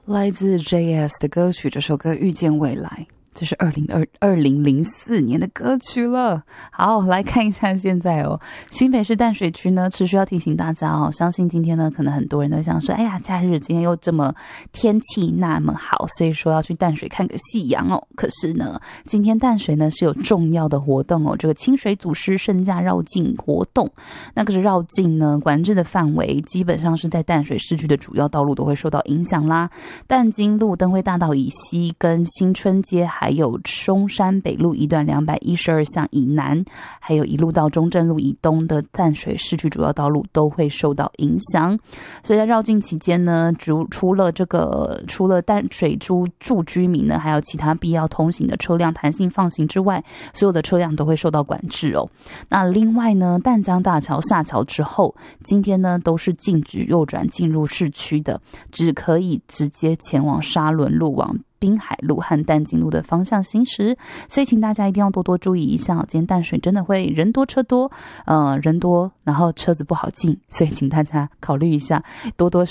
来自 JS 的歌曲，这首歌《遇见未来》，这是2004年的歌曲了。好，来看一下现在新北市淡水区呢，持续要提醒大家相信今天呢，可能很多人都想说，哎呀，假日今天又这么天气那么好，所以说要去淡水看个夕阳可是呢，今天淡水呢是有重要的活动这个清水祖师圣驾绕境活动。那个是绕境呢，管制的范围基本上是在淡水市区的主要道路都会受到影响啦。淡金路、灯会大道以西跟新春街，还有松山北路一段212巷以南，还有一路到中正路以东的淡水市区主要道路都会受到影响。所以在绕境期间呢，除了淡水住居民呢，还有其他必要通行的车辆弹性放行之外，所有的车辆都会受到管制那另外呢，淡江大桥下桥之后，今天呢都是禁止右转进入市区的，只可以直接前往沙仑路往滨海路和淡金路的方向行驶，所以请大家一定要多多注意一下今天淡水真的会人多车多，然后车子不好进，所以请大家考虑一下，多多